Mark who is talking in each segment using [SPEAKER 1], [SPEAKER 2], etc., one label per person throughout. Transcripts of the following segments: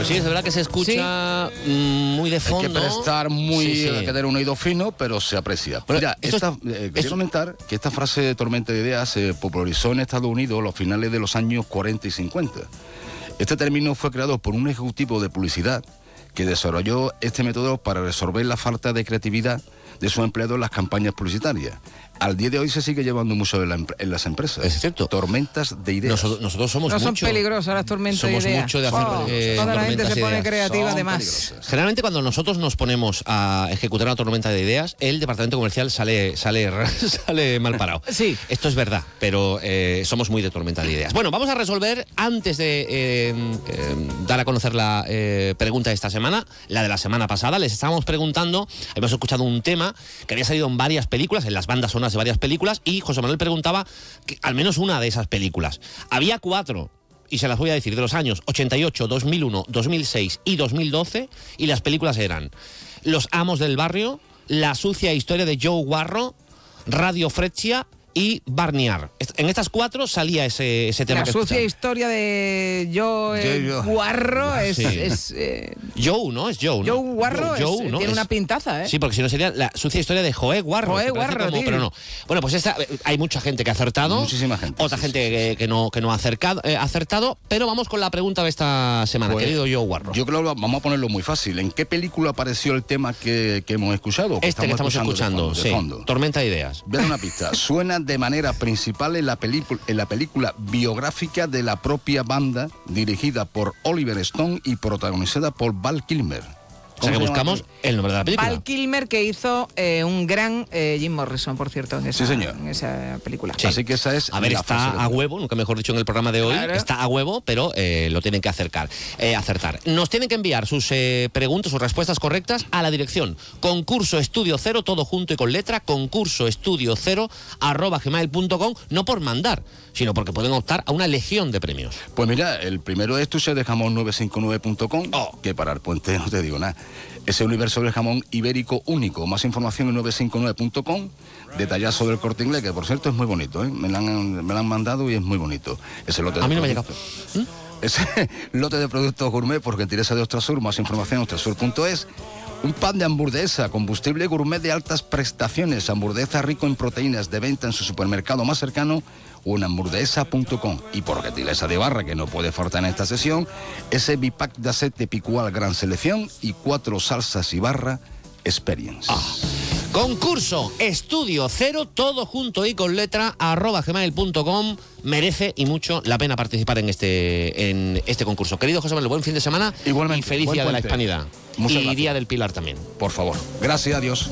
[SPEAKER 1] Pues sí, es verdad que se escucha muy de fondo.
[SPEAKER 2] Hay que prestar hay que tener un oído fino, pero se aprecia.
[SPEAKER 1] Bueno,
[SPEAKER 2] mira, quería comentar que esta frase de tormenta de ideas se popularizó en Estados Unidos a los finales de los años 40 y 50. Este término fue creado por un ejecutivo de publicidad que desarrolló este método para resolver la falta de creatividad de sus empleados en las campañas publicitarias. Al día de hoy se sigue llevando mucho en las empresas.
[SPEAKER 1] Es cierto.
[SPEAKER 2] Tormentas de ideas.
[SPEAKER 1] Nosotros somos
[SPEAKER 3] no
[SPEAKER 1] mucho.
[SPEAKER 3] son peligrosas las tormentas de ideas.
[SPEAKER 1] Somos mucho de hacer
[SPEAKER 3] toda la gente se pone
[SPEAKER 1] ideas.
[SPEAKER 3] creativa,
[SPEAKER 2] Son
[SPEAKER 3] además.
[SPEAKER 2] peligrosas.
[SPEAKER 1] Generalmente cuando nosotros nos ponemos a ejecutar una tormenta de ideas, el departamento comercial sale mal parado.
[SPEAKER 3] Sí.
[SPEAKER 1] Esto es verdad, pero somos muy de tormenta de ideas. Bueno, vamos a resolver, antes de dar a conocer la pregunta de esta semana, la de la semana pasada. Les estábamos preguntando, hemos escuchado un tema que había salido en varias películas, en las bandas sonoras de varias películas, y José Manuel preguntaba que al menos una de esas películas. Había 4, y se las voy a decir, de los años 88, 2001, 2006 y 2012, y las películas eran Los amos del barrio, La sucia historia de Joe Guarro, Radio Freccia y Barniar. En estas 4 salía ese tema.
[SPEAKER 3] La sucia historia de Joe Guarro
[SPEAKER 1] Sí.
[SPEAKER 3] es
[SPEAKER 1] Joe, ¿no? Es Joe, ¿no?
[SPEAKER 3] Joe Guarro
[SPEAKER 1] Joe, ¿no?
[SPEAKER 3] tiene una pintaza, ¿eh?
[SPEAKER 1] Sí, porque si no sería La sucia historia de Joe Guarro.
[SPEAKER 3] Joe
[SPEAKER 1] que parece
[SPEAKER 3] Guarro, tío.
[SPEAKER 1] pero no. Bueno, pues hay mucha gente que ha acertado.
[SPEAKER 2] Muchísima gente.
[SPEAKER 1] Otra
[SPEAKER 2] sí,
[SPEAKER 1] gente
[SPEAKER 2] sí.
[SPEAKER 1] que no ha acertado, pero vamos con la pregunta de esta semana,
[SPEAKER 2] Pues,
[SPEAKER 1] querido Joe Guarro.
[SPEAKER 2] Yo creo que vamos a ponerlo muy fácil. ¿En qué película apareció el tema que hemos escuchado?
[SPEAKER 1] Que estamos escuchando,
[SPEAKER 2] de
[SPEAKER 1] sí.
[SPEAKER 2] fondo.
[SPEAKER 1] Tormenta de ideas.
[SPEAKER 2] Vean una pista. Suena de manera principal en la película biográfica de la propia banda, dirigida por Oliver Stone y protagonizada por Val Kilmer.
[SPEAKER 1] O sea que buscamos el nombre de la película.
[SPEAKER 3] Val Kilmer, que hizo un gran Jim Morrison, por cierto, en esa,
[SPEAKER 2] Sí, señor.
[SPEAKER 3] en esa película.
[SPEAKER 1] Sí.
[SPEAKER 2] Así que esa es.
[SPEAKER 1] A ver,
[SPEAKER 2] la frase
[SPEAKER 1] está
[SPEAKER 2] de-
[SPEAKER 1] a huevo, nunca mejor dicho en el programa de hoy,
[SPEAKER 3] Claro.
[SPEAKER 1] está a huevo, pero lo tienen que acertar. Nos tienen que enviar sus preguntas, sus respuestas correctas a la dirección concurso estudio 0, todo junto y con letra, concurso estudio 0 @gmail.com, no por mandar, sino porque pueden optar a una legión de premios.
[SPEAKER 2] Pues mira, el primero es tusedejamon959.com, que para el puente no te digo nada. Ese universo del jamón ibérico único. Más información en 959.com. Detallazo del Corte Inglés, que por cierto es muy bonito, ¿eh? Me lo han mandado y es muy bonito. Ese lote
[SPEAKER 1] A mí no me ha
[SPEAKER 2] productos.
[SPEAKER 1] llegado.
[SPEAKER 2] Ese lote de productos gourmet por gentileza de Ostrasur. Más información en ostrasur.es. Un pan de hamburguesa, combustible gourmet de altas prestaciones, hamburguesa rico en proteínas, de venta en su supermercado más cercano o en hamburguesa.com. Y por gentileza de Barra, que no puede faltar en esta sesión, ese bipack de aceite picual gran selección y 4 salsas y barra experience.
[SPEAKER 1] Concurso estudio 0, todo junto y con letra, @gmail.com. Merece y mucho la pena participar en este concurso. Querido José Manuel, buen fin de semana.
[SPEAKER 2] Igualmente,
[SPEAKER 1] Y feliz
[SPEAKER 2] buen
[SPEAKER 1] Día de la
[SPEAKER 2] puente.
[SPEAKER 1] Hispanidad.
[SPEAKER 2] Muchas
[SPEAKER 1] Y
[SPEAKER 2] gracias.
[SPEAKER 1] Día del Pilar también.
[SPEAKER 2] Por favor. Gracias a Dios.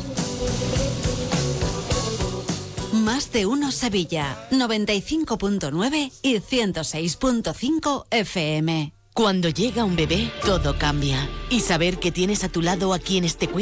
[SPEAKER 4] Más de uno Sevilla, 95.9 y 106.5 FM. Cuando llega un bebé, todo cambia. Y saber que tienes a tu lado a quienes te cuidan